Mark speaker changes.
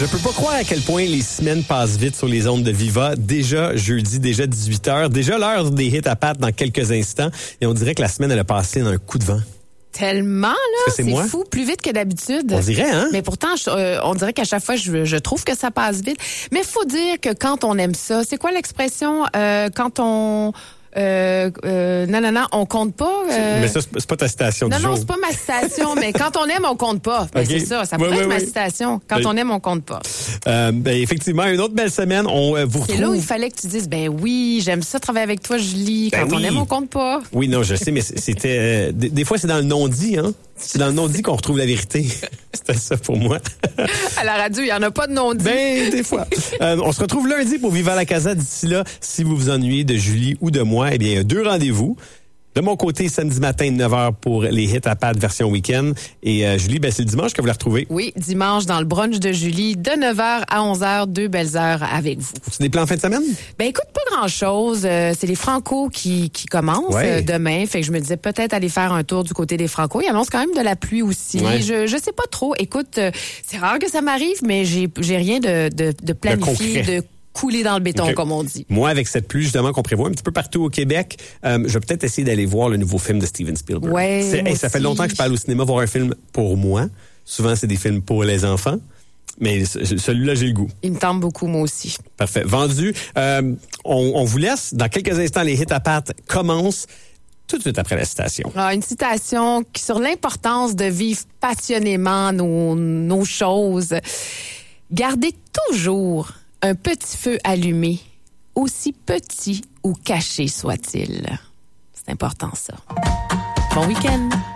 Speaker 1: Je peux pas croire à quel point les semaines passent vite sur les ondes de Viva. Déjà jeudi, déjà 18h, déjà l'heure des hits à pattes dans quelques instants. Et on dirait que la semaine, elle a passé d'un coup de vent.
Speaker 2: Tellement, là, c'est
Speaker 1: moi?
Speaker 2: fou, plus vite que d'habitude.
Speaker 1: On dirait, hein?
Speaker 2: Mais pourtant, on dirait qu'à chaque fois, je trouve que ça passe vite. Mais il faut dire que quand on aime ça, c'est quoi l'expression? Quand on... non, on compte pas.
Speaker 1: Mais ça, c'est pas ta citation du jour.
Speaker 2: Non, c'est pas ma citation, mais quand on aime, on compte pas. Ben,
Speaker 1: Okay.
Speaker 2: C'est ça pourrait être ma citation. Quand on aime, on compte pas.
Speaker 1: Effectivement, une autre belle semaine, on vous retrouve.
Speaker 2: C'est là où il fallait que tu dises, ben oui, j'aime ça travailler avec toi, Julie. Quand on aime, on compte pas.
Speaker 1: Oui, non, je sais, mais c'était... des fois, c'est dans le non-dit, hein? C'est dans le non-dit qu'on retrouve la vérité. C'était ça pour moi.
Speaker 2: À la radio, il n'y en a pas de non-dit.
Speaker 1: Ben, des fois. On se retrouve lundi pour Viva la Casa. D'ici là, si vous vous ennuyez de Julie ou de moi, eh bien, il y a 2 rendez-vous. De mon côté, samedi matin, 9h pour les hits à pattes version week-end. Et Julie, ben, c'est le dimanche que vous la retrouvez.
Speaker 2: Oui, dimanche dans le brunch de Julie, de 9h à 11h, 2 belles heures avec vous.
Speaker 1: C'est des plans en fin de semaine?
Speaker 2: Ben écoute, pas grand-chose. C'est les Franco qui commencent demain. Fait que je me disais peut-être aller faire un tour du côté des Franco. Ils annoncent quand même de la pluie aussi.
Speaker 1: Ouais.
Speaker 2: Je sais pas trop. Écoute, c'est rare que ça m'arrive, mais j'ai rien de planifié, de couler dans le béton, comme on dit.
Speaker 1: Moi, avec cette pluie, justement, qu'on prévoit un petit peu partout au Québec, je vais peut-être essayer d'aller voir le nouveau film de Steven Spielberg.
Speaker 2: Ouais,
Speaker 1: ça fait longtemps que je parle au cinéma voir un film pour moi. Souvent, c'est des films pour les enfants. Mais celui-là, j'ai le goût.
Speaker 2: Il me tente beaucoup, moi aussi.
Speaker 1: Parfait. Vendu. On vous laisse. Dans quelques instants, les hits à pattes commencent tout de suite après la citation.
Speaker 2: Une citation sur l'importance de vivre passionnément nos choses. Gardez toujours un petit feu allumé, aussi petit ou caché soit-il. C'est important, ça. Bon week-end!